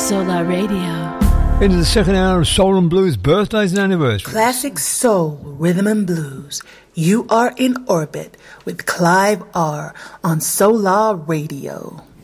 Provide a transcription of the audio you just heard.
Solar Radio. Into the second hour of Soul and Blues birthdays and anniversaries. Classic soul, rhythm and blues. You are in orbit with Clive R on Solar Radio.